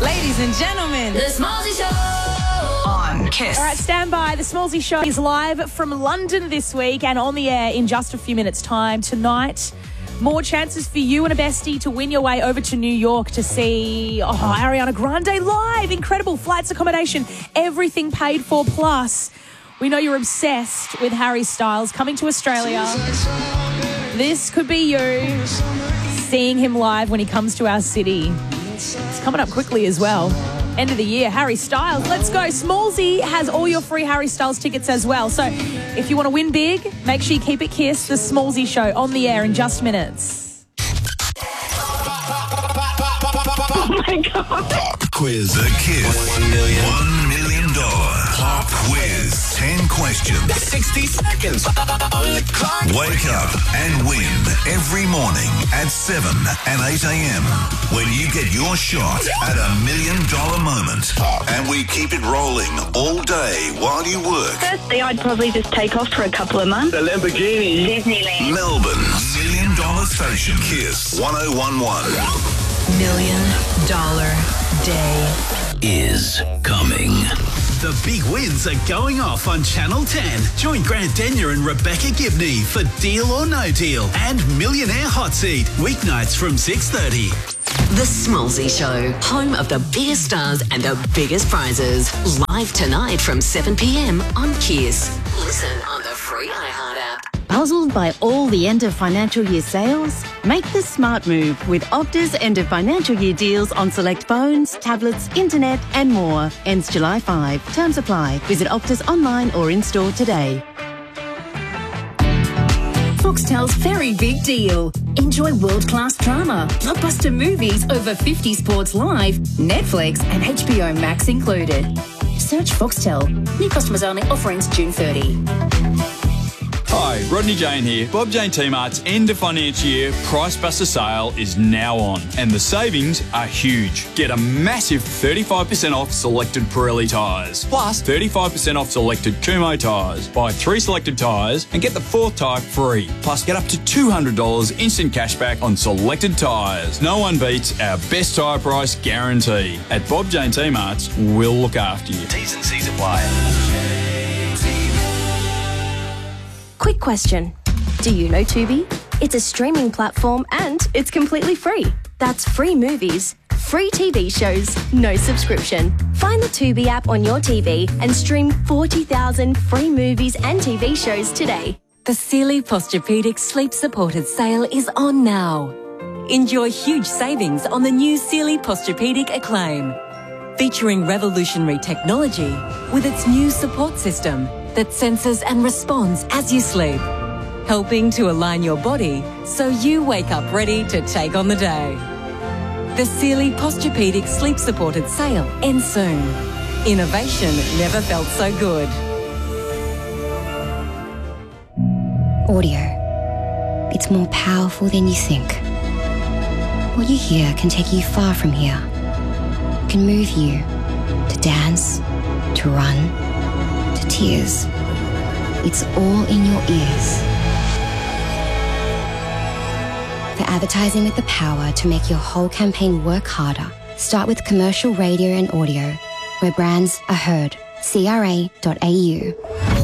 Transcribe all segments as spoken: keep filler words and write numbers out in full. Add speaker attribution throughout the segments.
Speaker 1: Ladies and gentlemen,
Speaker 2: The Smallzy Show
Speaker 1: on Kiss.
Speaker 3: All right, stand by. The Smallzy Show is live from London this week and on the air in just a few minutes' time. Tonight, more chances for you and a bestie to win your way over to New York to see oh, Ariana Grande live. Incredible flights, accommodation, everything paid for. Plus, we know you're obsessed with Harry Styles coming to Australia. This could be you seeing him live when he comes to our city. It's coming up quickly as well. End of the year, Harry Styles. Let's go. Smallzy has all your free Harry Styles tickets as well. So if you want to win big, make sure you keep it Kiss. The Smallzy Show on the air in just minutes.
Speaker 4: Oh my God.
Speaker 5: Pop quiz. The Kiss. One million. One million dollar pop quiz. Ten questions.
Speaker 6: sixty seconds on the clock.
Speaker 5: Wake up and win every morning at seven and eight a.m. when you get your shot at a million dollar moment. And we keep it rolling all day while you work.
Speaker 4: Firstly, I'd probably just take off for a couple of months.
Speaker 6: The Lamborghini.
Speaker 4: Disneyland.
Speaker 5: Melbourne's million dollar station. Kiss one oh one one.
Speaker 1: Million dollar day
Speaker 6: Is coming.
Speaker 7: The big wins are going off on Channel ten. Join Grant Denyer and Rebecca Gibney for Deal or No Deal and Millionaire Hot Seat, weeknights from six thirty.
Speaker 2: The Smallzy Show, home of the biggest stars and the biggest prizes. Live tonight from seven p.m. on Kiss. Listen on the free iHeart app.
Speaker 8: Puzzled by all the end of financial year sales? Make the smart move with Optus end of financial year deals on select phones, tablets, internet and more. Ends July fifth. Terms apply. Visit Optus online or in store today.
Speaker 9: Foxtel's very big deal. Enjoy world-class drama, blockbuster movies, over fifty sports live, Netflix and H B O Max included. Search Foxtel. New customers only. Offerings June thirtieth.
Speaker 10: Hi, Rodney Jane here. Bob Jane T-Mart's end of financial year Price Buster sale is now on and the savings are huge. Get a massive thirty-five percent off selected Pirelli tyres, plus thirty-five percent off selected Kumho tyres. Buy three selected tyres and get the fourth tyre free. Plus get up to two hundred dollars instant cashback on selected tyres. No one beats our best tyre price guarantee. At Bob Jane T-Mart's, we'll look after you.
Speaker 6: T's and C's apply.
Speaker 11: Quick question. Do you know Tubi? It's a streaming platform and it's completely free. That's free movies, free T V shows, no subscription. Find the Tubi app on your T V and stream forty thousand free movies and T V shows today.
Speaker 12: The Sealy Posturepedic Sleep Supported sale is on now. Enjoy huge savings on the new Sealy Posturepedic Acclaim, featuring revolutionary technology with its new support system that senses and responds as you sleep, helping to align your body so you wake up ready to take on the day. The Sealy Posturepedic Sleep Supported sale ends soon. Innovation never felt so good.
Speaker 13: Audio. It's more powerful than you think. What you hear can take you far from here. It can move you to dance, to run, to tears. It's all in your ears. For advertising with the power to make your whole campaign work harder, start with commercial radio and audio, where brands are heard. C R A dot A U.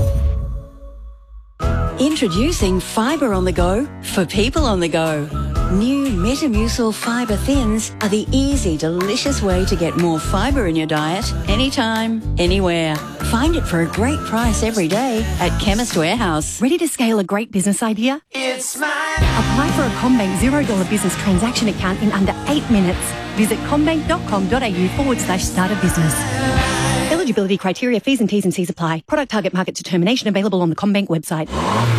Speaker 14: Introducing Fibre on the Go for people on the go. New Metamucil Fibre Thins are the easy, delicious way to get more fibre in your diet anytime, anywhere. Find it for a great price every day at Chemist Warehouse.
Speaker 8: Ready to scale a great business idea?
Speaker 6: It's mine.
Speaker 8: Apply for a CommBank zero dollar business transaction account in under eight minutes. Visit commbank.com.au forward slash start a business. Eligibility criteria, fees and T's and C's apply. Product target market determination available on the CommBank website.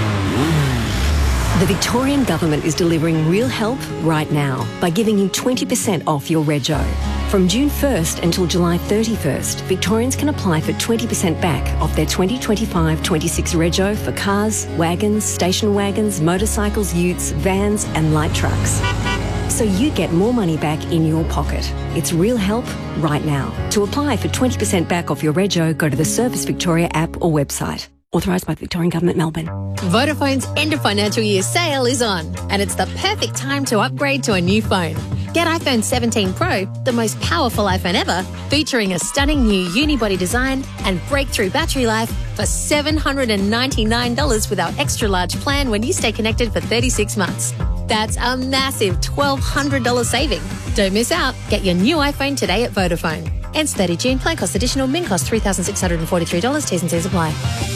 Speaker 15: The Victorian Government is delivering real help right now by giving you twenty percent off your rego. From June first until July thirty-first, Victorians can apply for twenty percent back off their twenty twenty-five twenty-six rego for cars, wagons, station wagons, motorcycles, utes, vans and light trucks. So you get more money back in your pocket. It's real help right now. To apply for twenty percent back off your rego, go to the Service Victoria app or website. Authorised by the Victorian Government, Melbourne.
Speaker 16: Vodafone's end of financial year sale is on, and it's the perfect time to upgrade to a new phone. Get iPhone seventeen Pro, the most powerful iPhone ever, featuring a stunning new unibody design and breakthrough battery life for seven hundred ninety-nine dollars with our extra large plan when you stay connected for thirty-six months. That's a massive twelve hundred dollars saving. Don't miss out. Get your new iPhone today at Vodafone. Ends thirtieth of June. Plan cost additional. Min cost three thousand six hundred forty-three dollars. T's and C's apply.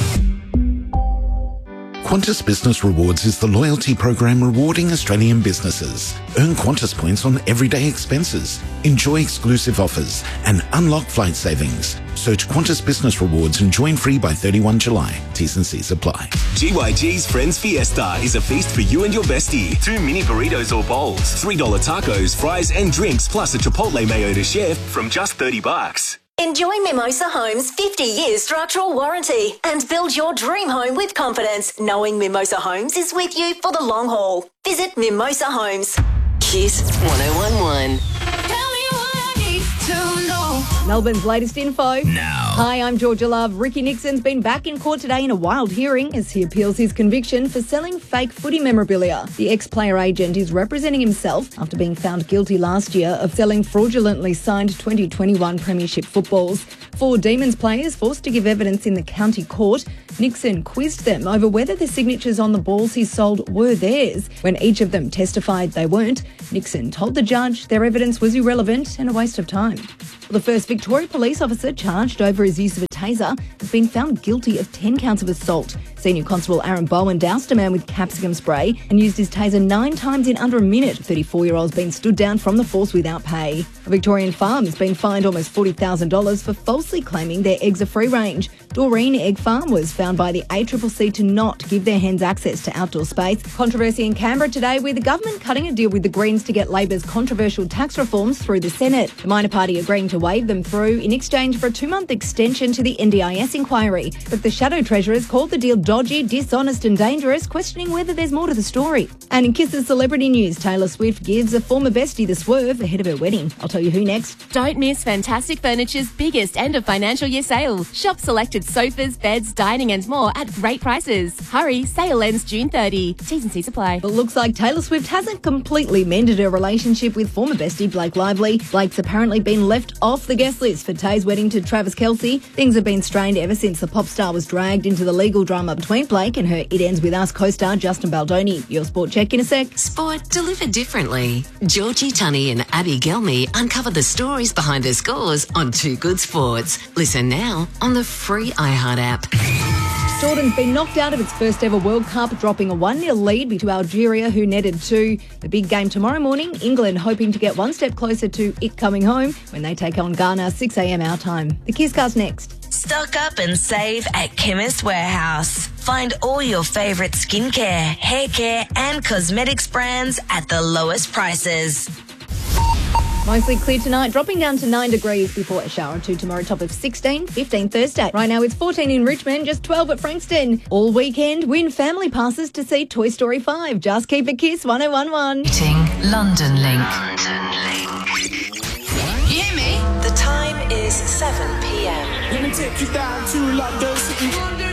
Speaker 17: Qantas Business Rewards is the loyalty program rewarding Australian businesses. Earn Qantas points on everyday expenses, enjoy exclusive offers, and unlock flight savings. Search Qantas Business Rewards and join free by thirty-first of July. T's and C's apply.
Speaker 18: G Y G's Friends Fiesta is a feast for you and your bestie. Two mini burritos or bowls, three dollars tacos, fries and drinks, plus a Chipotle mayo to share from just thirty bucks.
Speaker 19: Enjoy Mimosa Homes' fifty years structural warranty and build your dream home with confidence, knowing Mimosa Homes is with you for the long haul. Visit Mimosa Homes.
Speaker 2: Kiss one oh one one.
Speaker 20: Melbourne's latest info. Now. Hi, I'm Georgia Love. Ricky Nixon's been back in court today in a wild hearing as he appeals his conviction for selling fake footy memorabilia. The ex-player agent is representing himself after being found guilty last year of selling fraudulently signed twenty twenty-one Premiership footballs. Four Demons players forced to give evidence in the county court. Nixon quizzed them over whether the signatures on the balls he sold were theirs. When each of them testified they weren't, Nixon told the judge their evidence was irrelevant and a waste of time. The first Victoria police officer charged over his use of a taser has been found guilty of ten counts of assault. Senior Constable Aaron Bowen doused a man with capsicum spray and used his taser nine times in under a minute. thirty-four-year-old's been stood down from the force without pay. A Victorian farm has been fined almost forty thousand dollars for falsely claiming their eggs are free range. Doreen Egg Farm was found by the A C C C to not give their hens access to outdoor space. Controversy in Canberra today with the government cutting a deal with the Greens to get Labor's controversial tax reforms through the Senate. The minor party agreeing to wave them through in exchange for a two-month extension to the N D I S inquiry. But the Shadow Treasurers called the deal dodgy, dishonest and dangerous, questioning whether there's more to the story. And in Kiss's celebrity news, Taylor Swift gives a former bestie the swerve ahead of her wedding. I'll tell you who next.
Speaker 21: Don't miss Fantastic Furniture's biggest end of financial year sale. Shop selected sofas, beds, dining and more at great prices. Hurry, sale ends June thirtieth. T's and C's apply.
Speaker 20: It looks like Taylor Swift hasn't completely mended her relationship with former bestie Blake Lively. Blake's apparently been left off the guest list for Tay's wedding to Travis Kelce. Things have been strained ever since the pop star was dragged into the legal drama between Blake and her It Ends With Us co-star Justin Baldoni. Your sport check in a sec.
Speaker 2: Sport delivered differently. Georgie Tunney and Abby Gelmy uncover the stories behind the scores on Two Good Sports. Listen now on the free iHeart app.
Speaker 20: Jordan's been knocked out of its first ever World Cup, dropping a one nil lead to Algeria, who netted two. The big game tomorrow morning, England hoping to get one step closer to it coming home when they take on Ghana, six a.m. our time. The Kisscast next.
Speaker 1: Stock up and save at Chemist Warehouse. Find all your favourite skincare, hair care and cosmetics brands at the lowest prices.
Speaker 20: Mostly clear tonight, dropping down to nine degrees before a shower or two tomorrow, top of sixteen, fifteen Thursday. Right now it's fourteen in Richmond, just twelve at Frankston. All weekend, win family passes to see Toy Story five. Just keep a kiss, one oh one one.
Speaker 1: London Link. London Link. You hear me? The time is seven p.m.
Speaker 22: Let me take you down to London City.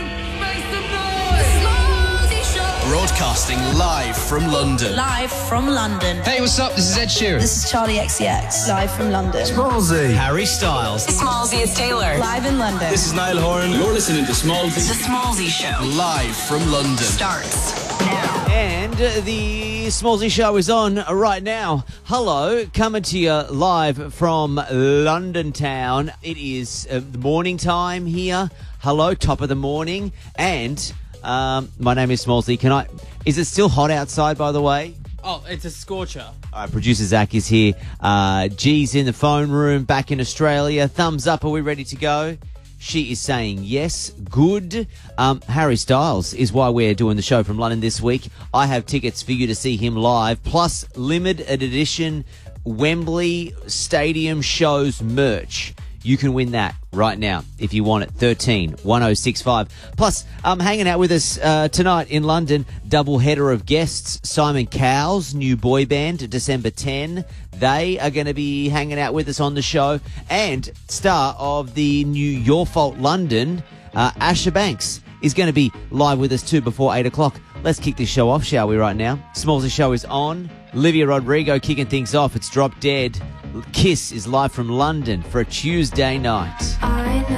Speaker 23: Broadcasting live from London.
Speaker 1: Live from London.
Speaker 23: Hey, what's up? This is Ed Sheeran.
Speaker 1: This is Charlie X C X. Live from London.
Speaker 23: Smallsy. Harry Styles.
Speaker 1: Smallsy is Taylor. Live in London.
Speaker 23: This is Niall Horan. You're listening to Smallsy.
Speaker 1: The Smallsy Show.
Speaker 23: Live from London.
Speaker 1: Starts now.
Speaker 24: And the Smallsy Show is on right now. Hello, coming to you live from London town. It is uh, the morning time here. Hello, top of the morning. And um, my name is Smallsy. Can I... Is it still hot outside, by the way?
Speaker 25: Oh, it's a scorcher.
Speaker 24: All right, producer Zach is here. Uh, G's in the phone room, back in Australia. Thumbs up, are we ready to go? She is saying yes, good. Um, Harry Styles is why we're doing the show from London this week. I have tickets for you to see him live, plus limited edition Wembley Stadium shows merch. You can win that right now if you want it. thirteen one oh six five. Plus, um, hanging out with us uh, tonight in London, double header of guests. Simon Cowell's new boy band, December tenth. They are going to be hanging out with us on the show. And star of the new Your Fault London, uh, Asher Banks, is going to be live with us too before eight o'clock. Let's kick this show off, shall we, right now? Smallsy Show is on. Olivia Rodrigo kicking things off. It's Drop Dead. Kiss is live from London for a Tuesday night.
Speaker 3: I know